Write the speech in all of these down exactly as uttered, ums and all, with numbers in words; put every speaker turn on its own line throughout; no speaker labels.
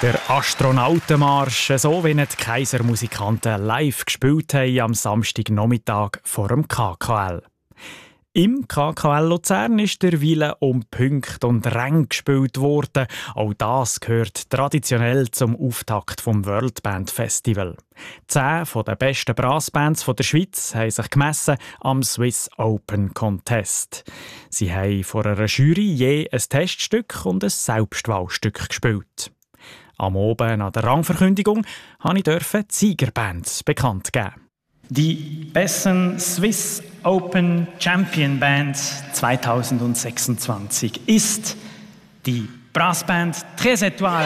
Der Astronautenmarsch, so wie ihn die Kaisermusikanten live gespielt haben am Samstagnachmittag vor dem K K L. Im K K L Luzern ist der Wille um Punkte und Ränge gespielt worden. Auch das gehört traditionell zum Auftakt vom World Band Festival. Zehn von den besten Brassbands der Schweiz haben sich gemessen am Swiss Open Contest. Sie haben vor einer Jury je ein Teststück und ein Selbstwahlstück gespielt. Am Oben an der Rangverkündigung durfte ich die Siegerband bekannt geben.
Die besten Swiss Open Champion Band zwanzig sechsundzwanzig ist die Brassband Tres Etoiles.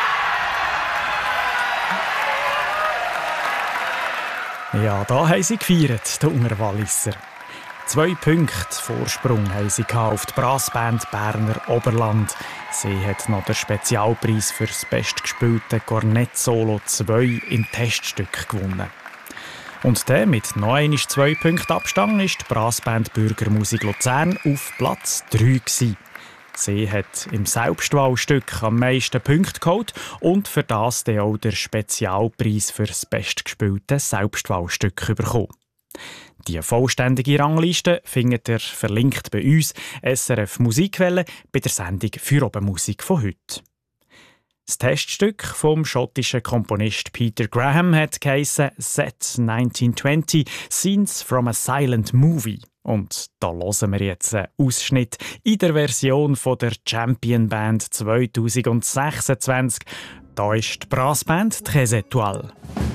Ja, da haben sie gefeiert, die Unterwalliser. Zwei Punkte Vorsprung haben sie auf die Brassband Berner Oberland. Sie hat noch den Spezialpreis für das bestgespielte Kornett-Solo zwei im Teststück gewonnen. Und der mit noch einmal zwei Punkten Abstand ist die Brassband Bürgermusik Luzern auf Platz drei gewesen. Sie hat im Selbstwahlstück am meisten Punkte geholt und für das dann auch den Spezialpreis für das bestgespielte Selbstwahlstück bekommen. Die vollständige Rangliste findet ihr verlinkt bei uns, S R F Musikwelle, bei der Sendung «Für oben Musik» von heute. Das Teststück vom schottischen Komponist Peter Graham hat geheissen «Set neunzehn zwanzig – Scenes from a Silent Movie». Und da hören wir jetzt einen Ausschnitt in der Version von der Champion Band zwanzig sechsundzwanzig. Da ist die Brassband Tres Etoiles.